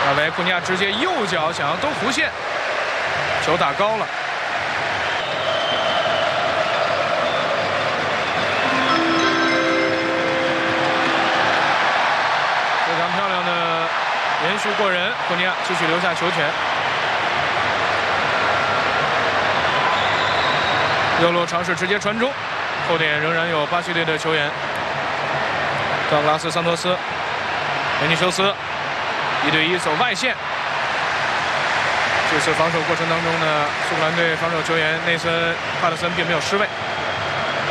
卡维库尼亚直接右脚想要兜弧线，球打高了。非常漂亮的连续过人，库尼亚继续留下球权。右路尝试直接传中，后点仍然有巴西队的球员。道格拉斯·桑托斯、维尼修斯1对1走外线。这次防守过程当中呢，苏格兰队防守球员内森·帕特森并没有失位。